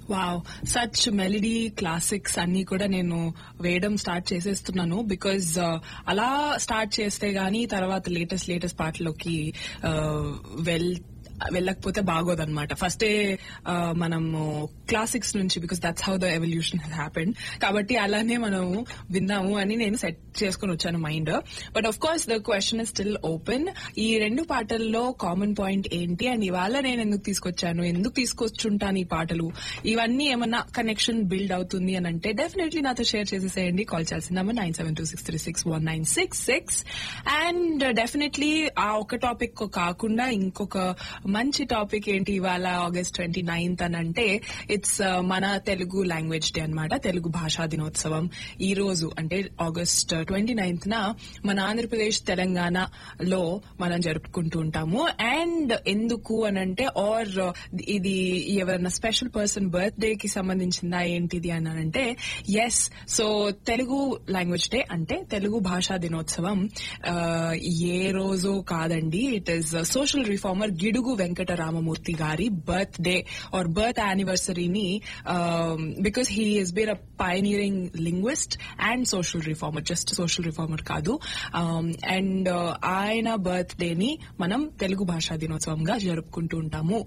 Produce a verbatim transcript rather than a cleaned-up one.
Wow, such melody classics అన్ని కూడా నేను వేయడం స్టార్ట్ చేసేస్తున్నాను. బికాజ్ అలా స్టార్ట్ చేస్తే గానీ తర్వాత లేటెస్ట్ లేటెస్ట్ పాటలోకి వెల్ వెళ్ళకపోతే బాగోదన్నమాట. ఫస్టే మనము క్లాసిక్స్ నుంచి, because that's how the evolution Hess happened. కాబట్టి అలానే మనము విన్నాము అని నేను సెట్ చేసుకుని వచ్చాను mind. But of course the question is still open. ఈ రెండు పాటల్లో కామన్ పాయింట్ ఏంటి, అండ్ ఇవాళ నేను ఎందుకు తీసుకొచ్చాను, ఎందుకు తీసుకొచ్చుంటాను ఈ పాటలు, ఇవన్నీ ఏమన్నా కనెక్షన్ బిల్డ్ అవుతుంది అని అంటే డెఫినెట్లీ నాతో షేర్ చేసేసేయండి. కాల్ చేయాల్సిన number nine seven two six three six one nine six six. And definitely ఆ ఒక టాపిక్ కాకుండా ఇంకొక మంచి టాపిక్ ఏంటి ఇవాళ ఆగస్ట్ ట్వంటీ నైన్త్ అని అంటే, ఇట్స్ మన తెలుగు లాంగ్వేజ్ డే అన్నమాట. తెలుగు భాషా దినోత్సవం ఈ రోజు అంటే ఆగస్ట్ ట్వంటీ నైన్త్ న మన ఆంధ్రప్రదేశ్ తెలంగాణలో మనం జరుపుకుంటూ ఉంటాము. అండ్ ఎందుకు అని అంటే, ఆర్ ఇది ఎవరైనా స్పెషల్ పర్సన్ బర్త్డే కి సంబంధించిందా ఏంటిది అని అంటే, yes. So Telugu language day అంటే తెలుగు భాషా దినోత్సవం ఏ రోజు కాదండి. It is social reformer Gidugu Venkata Ramamurthy గారి birth day or birth యానివర్సరీని, because he Hess been a pioneering linguist and social reformer, just social reformer కాదు. అండ్ ఆయన బర్త్ డే ని మనం తెలుగు భాషా దినోత్సవంగా జరుపుకుంటూ ఉంటాము.